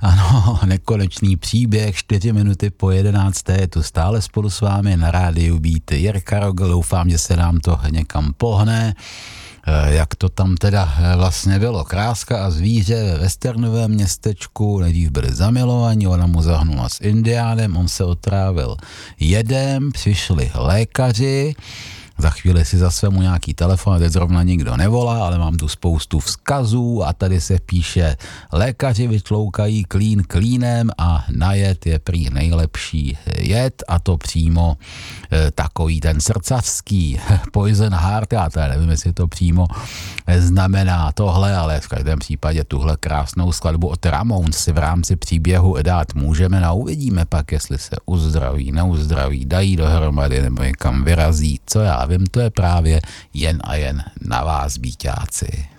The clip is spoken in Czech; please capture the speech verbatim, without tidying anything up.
Ano, nekonečný příběh, čtyři minuty po jedenácté, je tu stále spolu s vámi na rádiu Beat Jirka Rogl, doufám, že se nám to někam pohne. Jak to tam teda vlastně bylo. Kráska a zvíře ve westernovém městečku, nejdřív byli zamilovaní, ona mu zahnula s indiánem, on se otrávil jedem, přišli lékaři, za chvíli si zase mu nějaký telefon, teď zrovna nikdo nevolá, ale mám tu spoustu vzkazů a tady se píše, lékaři vytloukají klín klínem a na jed je prý nejlepší jed a to přímo e, takový ten srdcavský Poison Heart, já teda nevím, jestli to přímo znamená tohle, ale v každém případě tuhle krásnou skladbu od Ramones si v rámci příběhu dát můžeme a uvidíme pak, jestli se uzdraví, neuzdraví, dají dohromady nebo někam vyrazí, co já vím, to je právě jen a jen na vás, býťáci.